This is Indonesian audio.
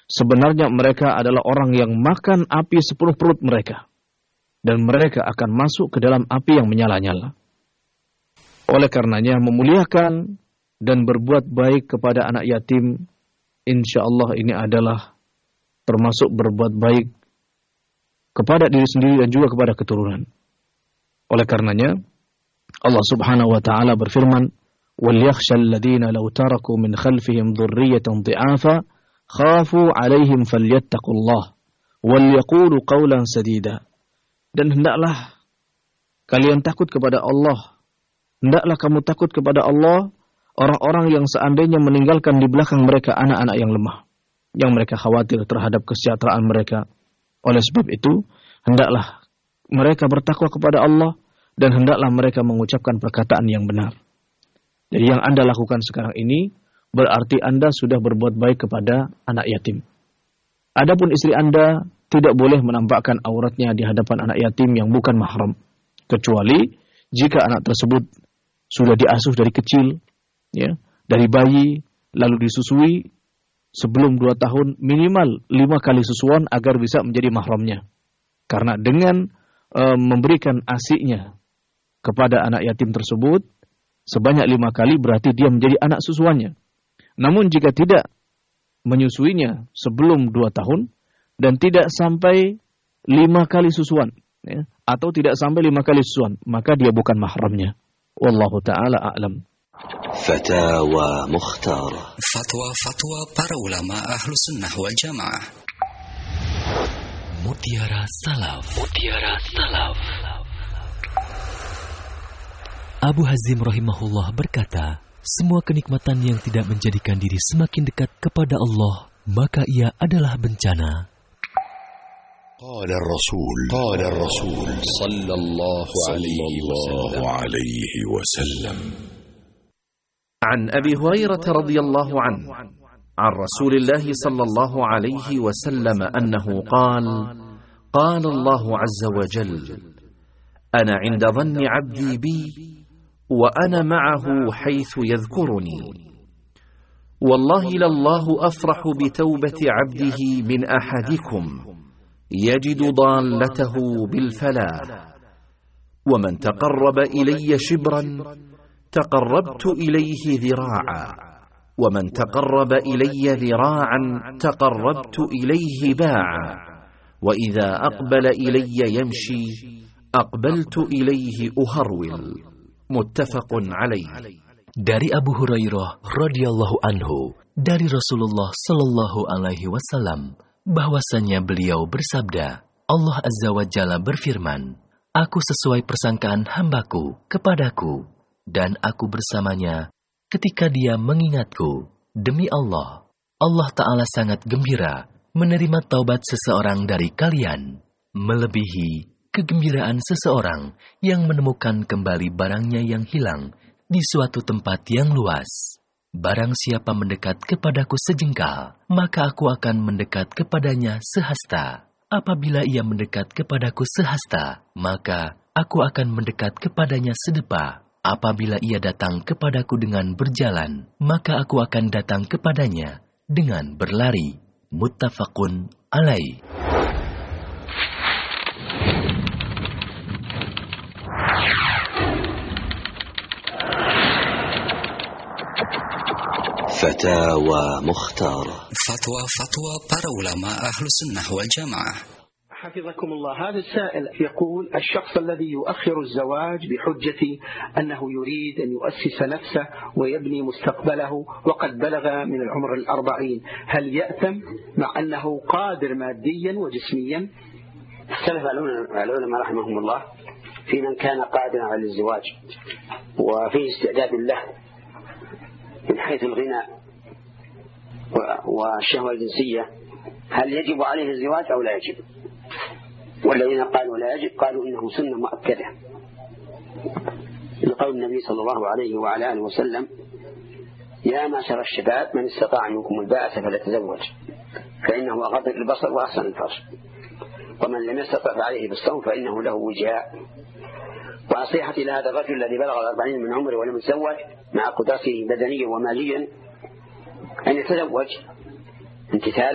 sebenarnya mereka adalah orang yang makan api sepenuh perut mereka. Dan mereka akan masuk ke dalam api yang menyala-nyala. Oleh karenanya memuliakan dan berbuat baik kepada anak yatim, insya Allah ini adalah termasuk berbuat baik kepada diri sendiri dan juga kepada keturunan. Oleh karenanya Allah Subhanahu wa taala berfirman, وَلْيَخْشَى الَّذِينَ لَوْ تَرَكُوا مِنْ خَلْفِهِمْ ذُرِّيَّةً ضِعَافًا خَافُوا عَلَيْهِمْ فَلْيَتَّقُوا اللَّهَ وَلْيَقُولُوا قَوْلًا سَدِيدًا. Dan hendaklah kalian takut kepada Allah. Hendaklah kamu takut kepada Allah, orang-orang yang seandainya meninggalkan di belakang mereka anak-anak yang lemah, yang mereka khawatir terhadap kesejahteraan mereka. Oleh sebab itu, hendaklah mereka bertakwa kepada Allah dan hendaklah mereka mengucapkan perkataan yang benar. Jadi yang Anda lakukan sekarang ini berarti Anda sudah berbuat baik kepada anak yatim. Adapun istri Anda tidak boleh menampakkan auratnya di hadapan anak yatim yang bukan mahram, kecuali jika anak tersebut sudah diasuh dari kecil, ya, dari bayi, lalu disusui sebelum 2 tahun, minimal 5 kali susuan agar bisa menjadi mahramnya. Karena dengan memberikan ASI-nya kepada anak yatim tersebut sebanyak 5 kali berarti dia menjadi anak susuannya. Namun jika tidak menyusuinya sebelum 2 tahun dan tidak sampai 5 kali susuan, ya, atau tidak sampai 5 kali susuan, maka dia bukan mahramnya. Wallahu ta'ala a'lam. Fatawa Mukhtar. Fatwa para ulama Ahlus Sunnah wal Jamaah. Mutiara Salaf. Abu Hazim rahimahullah berkata, semua kenikmatan yang tidak menjadikan diri semakin dekat kepada Allah, maka ia adalah bencana. Qala Rasul sallallahu alaihi wasallam. عن أبي هريرة رضي الله عنه عن رسول الله صلى الله عليه وسلم أنه قال قال الله عز وجل أنا عند ظن عبدي بي وأنا معه حيث يذكرني والله لله أفرح بتوبة عبده من أحدكم يجد ضالته بالفلاح ومن تقرب إلي شبرا تقربت إليه ذراعا ومن تقرب إلي ذراعا تقربت إليه باعا وإذا أقبل إلي يمشي أقبلت إليه أهرول متفق عليه. Dari Abu Hurairah radhiyallahu anhu dari Rasulullah sallallahu alaihi wasallam bahwasanya beliau bersabda, Allah Azza wa Jalla berfirman, aku sesuai persangkaan hambaku kepadaku dan aku bersamanya ketika dia mengingatku. Demi Allah, Allah Ta'ala sangat gembira menerima taubat seseorang dari kalian, melebihi kegembiraan seseorang yang menemukan kembali barangnya yang hilang di suatu tempat yang luas. Barang siapa mendekat kepadaku sejengkal, maka aku akan mendekat kepadanya sehasta. Apabila ia mendekat kepadaku sehasta, maka aku akan mendekat kepadanya sedepa. Apabila ia datang kepadaku dengan berjalan, maka aku akan datang kepadanya dengan berlari. Muttafaqun alaih. Fatawa Mukhtar. Fatwa para ulama Ahlus Sunnah wal Jamaah. حفظكم الله. هذا السائل يقول الشخص الذي يؤخر الزواج بحجة أنه يريد أن يؤسس نفسه ويبني مستقبله وقد بلغ من العمر 40، هل يأثم مع أنه قادر ماديا وجسميا؟ اختلف العلماء رحمهم الله في من كان قادرا على الزواج وفيه استعداد له من حيث الغنى والشهوة الجنسية، هل يجب عليه الزواج أو لا يجب؟ والذين قالوا لا يجب قالوا إنه سنة مؤكدة لقول النبي صلى الله عليه وعلى آله وسلم يا معشر الشباب من استطاع منكم الباءة فليتزوج فإنه أغض للبصر وأحسن الفرج ومن لم يستطع فعليه بالصوم فإنه له وجاء. ونصيحتي لهذا الرجل الذي بلغ 40 من عمره ولم يتزوج مع قدرته بدنيا وماليا أن يتزوج امتثالا